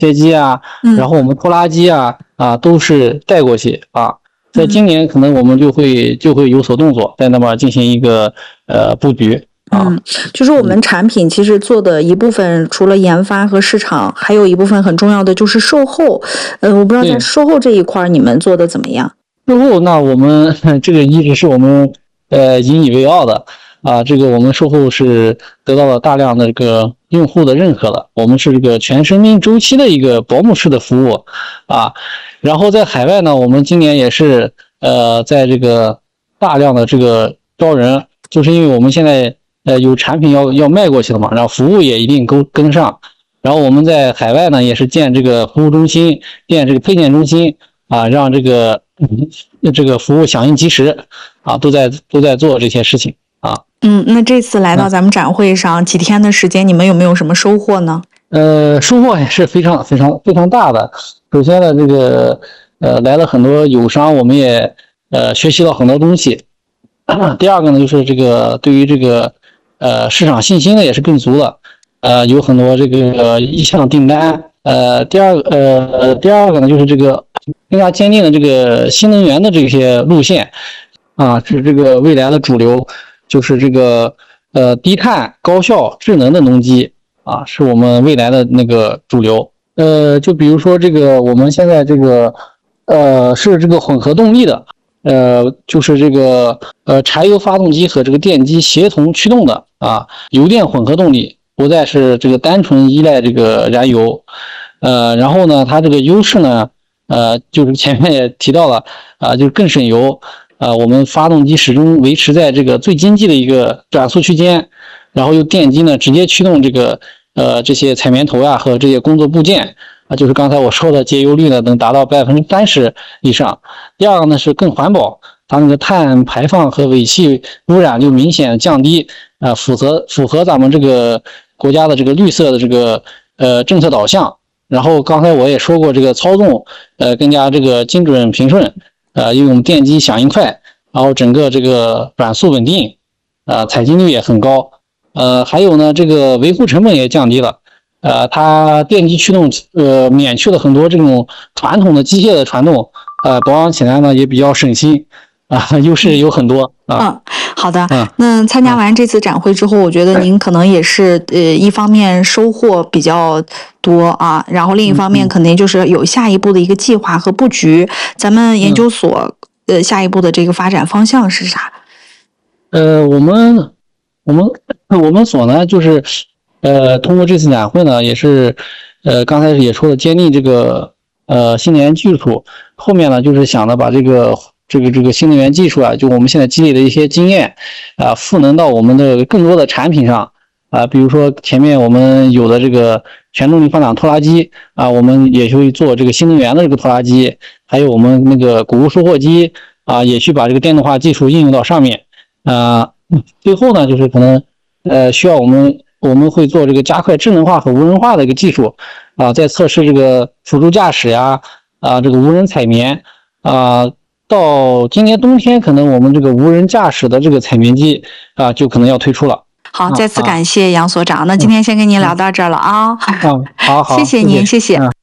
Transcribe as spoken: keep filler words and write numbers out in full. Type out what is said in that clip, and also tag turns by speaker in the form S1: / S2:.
S1: 切机啊，然后我们拖拉机啊啊都是带过去啊。在今年可能我们就会就会有所动作，在那么进行一个呃布局。
S2: 嗯，就是我们产品其实做的一部分，除了研发和市场，还有一部分很重要的就是售后。呃，我不知道在售后这一块你们做的怎么样？
S1: 售后那我们这个一直是我们呃引以为傲的啊，这个我们售后是得到了大量的这个用户的认可的，我们是这个全生命周期的一个保姆式的服务啊。然后在海外呢，我们今年也是呃在这个大量的这个招人，就是因为我们现在。呃，有产品要要卖过去了嘛，然后服务也一定跟跟上，然后我们在海外呢也是建这个服务中心，建这个配件中心啊，让这个嗯这个服务响应及时啊，都在都在做这些事情啊。
S2: 嗯，那这次来到咱们展会上、嗯、几天的时间，你们有没有什么收获呢？
S1: 呃，收获也是非常非常非常大的。首先呢，这个呃来了很多友商，我们也呃学习到很多东西。第二个呢，就是这个对于这个。呃，市场信心呢也是更足了，呃，有很多这个意向订单。呃，第二个呃第二个呢就是这个更加坚定的这个新能源的这些路线啊，是这个未来的主流，就是这个呃低碳、高效、智能的农机啊，是我们未来的那个主流。呃，就比如说这个我们现在这个呃是这个混合动力的。呃，就是这个呃柴油发动机和这个电机协同驱动的啊，油电混合动力，不再是这个单纯依赖这个燃油。呃，然后呢，它这个优势呢，呃，就是前面也提到了啊，就是更省油啊，我们发动机始终维持在这个最经济的一个转速区间，然后用电机呢直接驱动这个呃这些踩棉头呀、啊、和这些工作部件。啊，就是刚才我说的节油率呢，能达到百分之三十以上。第二个呢是更环保，它那个碳排放和尾气污染就明显降低，啊、呃，符合符合咱们这个国家的这个绿色的这个呃政策导向。然后刚才我也说过，这个操纵呃更加这个精准平顺，呃，因为我们电机响应快，然后整个这个转速稳定，呃，采精率也很高，呃，还有呢这个维护成本也降低了。呃，它电机驱动，呃，免去了很多这种传统的机械的传动，呃，保养起来呢也比较省心，啊、呃，优势有很多啊。
S2: 嗯，好的。
S1: 嗯，
S2: 那参加完这次展会之后，我觉得您可能也是，呃，一方面收获比较多啊，然后另一方面肯定就是有下一步的一个计划和布局。咱们研究所，呃，下一步的这个发展方向是啥？
S1: 呃，我们，我们，我们所呢就是。呃，通过这次展会呢，也是，呃，刚才也说了，建立这个呃新能源技术，后面呢就是想着把这个这个这个新能源技术啊，就我们现在积累的一些经验啊，赋能到我们的更多的产品上啊，比如说前面我们有的这个全动力放挡拖拉机啊，我们也会做这个新能源的这个拖拉机，还有我们那个谷物收获机啊，也去把这个电动化技术应用到上面啊。最后呢，就是可能呃需要我们。我们会做这个加快智能化和无人化的一个技术啊，在测试这个辅助驾驶呀，啊，这个无人采棉啊，到今年冬天可能我们这个无人驾驶的这个采棉机啊，就可能要推出了。
S2: 好，再次感谢杨所长。啊、那今天先跟您聊到这儿了啊。
S1: 嗯，好好，
S2: 谢谢您，谢谢。
S1: 谢谢嗯